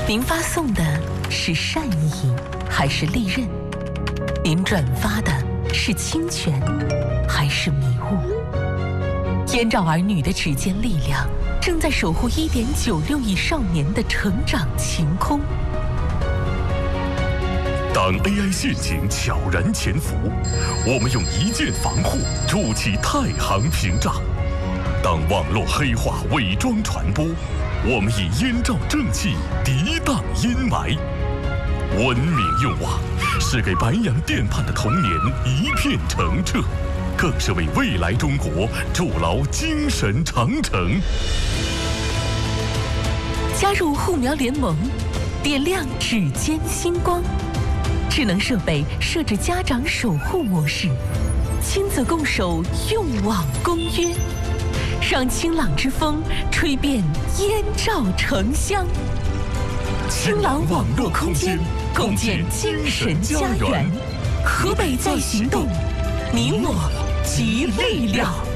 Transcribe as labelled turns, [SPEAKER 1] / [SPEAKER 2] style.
[SPEAKER 1] 您发送的是善意还是利刃？您转发的是侵权还是迷雾？燕赵儿女的指尖力量正在守护1.96亿少年的成长晴空。
[SPEAKER 2] 当 AI 陷阱悄然潜伏，我们用一键防护筑起太行屏障；当网络黑化伪装传播，我们以燕赵正气涤荡阴霾。文明用网是给白洋淀畔的童年一片澄澈，更是为未来中国筑牢精神长城。
[SPEAKER 1] 加入护苗联盟，点亮指尖星光。智能设备设置家长守护模式，亲子共守用网公约，让清朗之风吹遍燕赵城乡。清朗网络空间，共建精神家园。河北在行动，你我集力量。